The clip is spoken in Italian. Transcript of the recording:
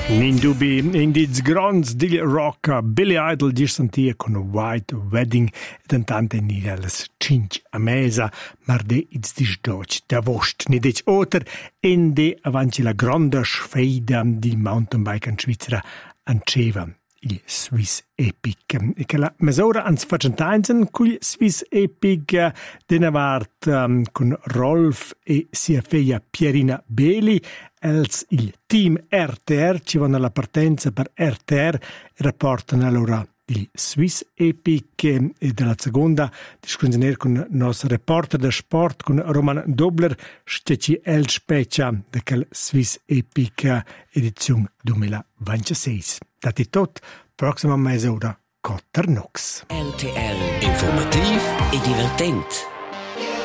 In dubi, in diz grons di rock, Billy Idol di sentia con White Wedding ed antante ni alles 5 a mesa, mar de it's dis doc da vost, ni dec oter in de avanti la grande sfida di mountain bike in Svizzera anceva il Swiss Epic. E che la mesura ans facentainsen cul Swiss Epic denavart con Rolf e sia feia Pierina Beli els il team RTR ci vanno alla partenza per RTR e rapportano allora il Swiss Epic e della seconda discussione con il nostro reporter da sport con Roman Dobler ci el specia da quel Swiss Epic edizione 2026. Dati tot, prossima mezz'ora Cotter Nox. RTL informativ e divertent.